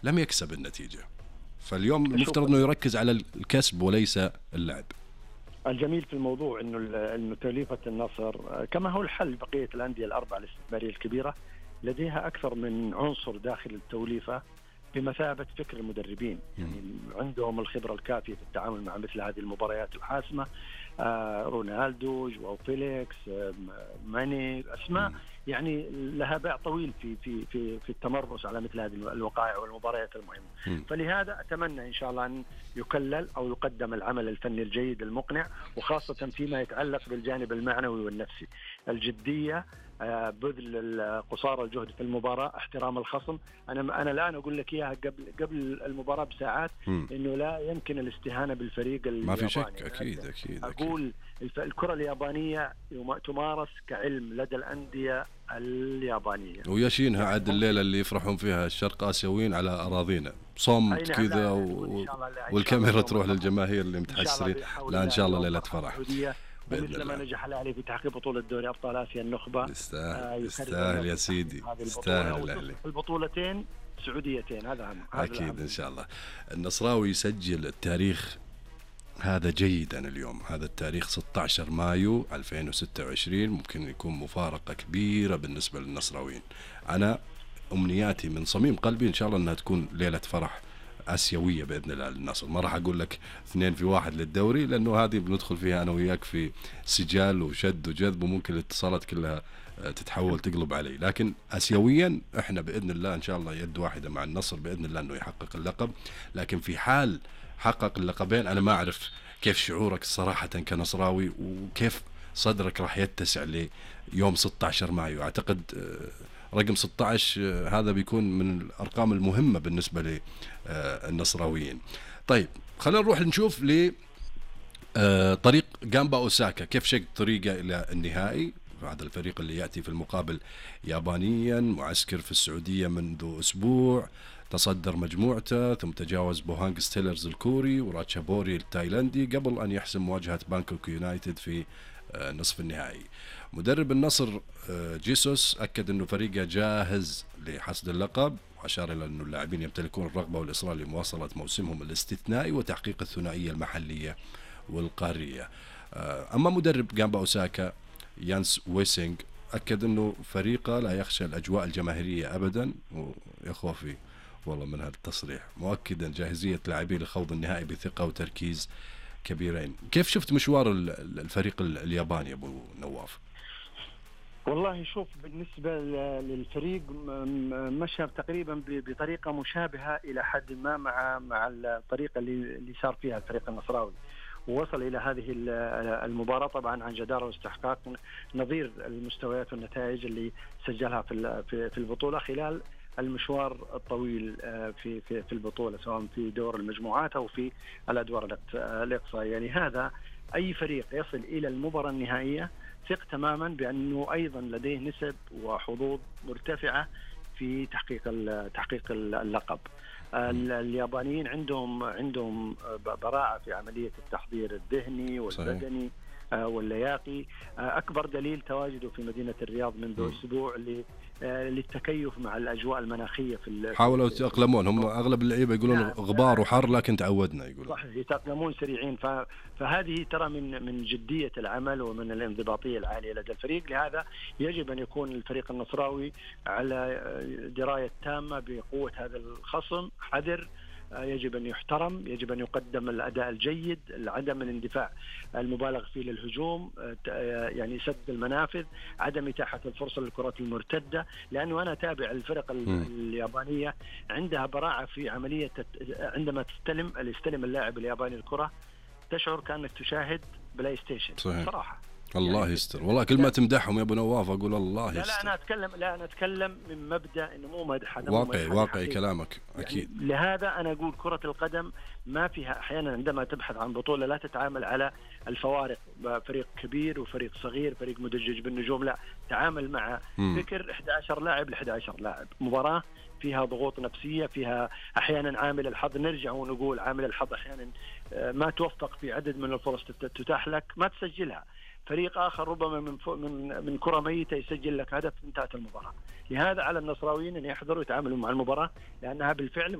لم يكسب النتيجة. فاليوم المفترض أنه يركز على الكسب وليس اللعب. الجميل في الموضوع انه توليفة النصر كما هو الحل بقية الأندية الأربعة الاستثمارية الكبيرة لديها أكثر من عنصر داخل التوليفة بمثابة فكر المدربين، يعني عندهم الخبرة الكافية في التعامل مع مثل هذه المباريات الحاسمة. رونالدو، جواو فيليكس، ماني، أسماء يعني لها باع طويل في التمرس على مثل هذه الوقائع والمباريات المهمة. فلهذا أتمنى إن شاء الله أن يكلل أو يقدم العمل الفني الجيد المقنع، وخاصة فيما يتعلق بالجانب المعنوي والنفسي، الجدية، بذل قصارى الجهد في المباراة، احترام الخصم. أنا الآن أقول لك إياها قبل المباراة بساعات، إنه لا يمكن الاستهانة بالفريق الياباني. ما في شك، أكيد. أقول الكرة اليابانية تمارس كعلم لدى الأندية اليابانية، ويشينها عاد الليلة اللي يفرحون فيها الشرق آسيويين على أراضينا صمت كذا والكاميرا تروح للجماهير اللي متحسرين. لا إن شاء الله ليلة فرح مثل ما نجح الأهلي في تحقيق بطولة دوري أبطال آسيا النخبة. يستاهل يا سيدي، يستاهل الأهلي. البطولتين سعوديتين، هذا أكيد إن شاء الله. النصراوي يسجل التاريخ هذا جيدا اليوم، هذا التاريخ 16 مايو 2026 ممكن يكون مفارقة كبيرة بالنسبة للنصراويين. أنا أمنياتي من صميم قلبي إن شاء الله أنها تكون ليلة فرح آسيوية بإذن الله للنصر. ما راح أقول لك 2-1 للدوري، لأنه هذه بندخل فيها أنا وياك في سجال وشد وجذب، وممكن الاتصالات كلها تتحول تقلب علي. لكن آسيويا إحنا بإذن الله إن شاء الله يد واحدة مع النصر بإذن الله أنه يحقق اللقب. لكن في حال حقق اللقبين أنا ما أعرف كيف شعورك صراحة كنصراوي، وكيف صدرك راح يتسع ليوم 16 مايو. أعتقد رقم 16 هذا بيكون من الأرقام المهمة بالنسبة للنصراويين. طيب خلينا نروح نشوف طريق جامبا أوساكا كيف شق طريقه إلى النهائي. هذا الفريق اللي يأتي في المقابل يابانيا، معسكر في السعودية منذ أسبوع، تصدر مجموعته ثم تجاوز بوهانغ ستيلرز الكوري وراتشابوري التايلندي قبل أن يحسم مواجهة بانكوك يونايتد في نصف النهائي. مدرب النصر جيسوس أكد أنه فريقه جاهز لحصد اللقب، وأشار إلى أنه اللاعبين يمتلكون الرغبة والإصرار لمواصلة موسمهم الاستثنائي وتحقيق الثنائية المحلية والقارية. أما مدرب جامبا أوساكا يانس ويسينغ أكد أنه فريقه لا يخشى الأجواء الجماهيرية أبدا، ويخوفي والله من هذا التصريح، مؤكدا جاهزية لاعبين لخوض النهائي بثقة وتركيز كبيرين. كيف شفت مشوار الفريق الياباني أبو نواف؟ والله شوف، بالنسبة للفريق مشى تقريبا بطريقة مشابهة إلى حد ما مع الطريقة اللي صار فيها الفريق النصراوي، ووصل إلى هذه المباراة طبعا عن جدارة واستحقاق نظير المستويات والنتائج اللي سجلها في البطولة خلال المشوار الطويل في البطولة، سواء في دور المجموعات أو في الأدوار الإقصائية. يعني هذا أي فريق يصل إلى المباراة النهائية ثق تماما بأنه أيضا لديه نسب وحظوظ مرتفعة في تحقيق اللقب. اليابانيين عندهم براعة في عملية التحضير الذهني والبدني واللياقي. أكبر دليل تواجده في مدينة الرياض منذ أسبوع للتكيف مع الأجواء المناخية حاولوا يتأقلمون. هم أغلب اللعيبة يقولون غبار وحر لكن تعودنا، يقولون صح، يتأقلمون سريعين. فهذه ترى من جدية العمل ومن الانضباطية العالية لدى الفريق. لهذا يجب أن يكون الفريق النصراوي على دراية تامة بقوة هذا الخصم، حذر، يجب أن يحترم، يجب أن يقدم الأداء الجيد، عدم الاندفاع المبالغ فيه للهجوم، يعني سد المنافذ، عدم إتاحة الفرصة للكرات المرتدة. لأنه أنا أتابع الفرق اليابانية عندها براعة في عملية، عندما يستلم اللاعب الياباني الكرة تشعر كأنك تشاهد بلاي ستيشن. صحيح. صراحة الله يعني يستر والله، كل ما تمدحهم يا ابو نواف اقول الله يستر. لا انا اتكلم من مبدا انه مو مدح، واقعي كلامك اكيد. يعني لهذا انا اقول كرة القدم ما فيها احيانا عندما تبحث عن بطولة لا تتعامل على الفوارق، فريق كبير وفريق صغير، فريق مدجج بالنجوم، لا، تعامل مع فكر 11 لاعب ل 11 لاعب. مباراة فيها ضغوط نفسية، فيها أحيانا عامل الحظ، نرجع ونقول عامل الحظ أحيانا ما توفق في عدد من الفرص تتاح لك ما تسجلها. فريق آخر ربما من كرة ميتة يسجل لك هدف، انتهت المباراة. لهذا على النصراويين أن يحذروا يتعاملوا مع المباراة، لأنها بالفعل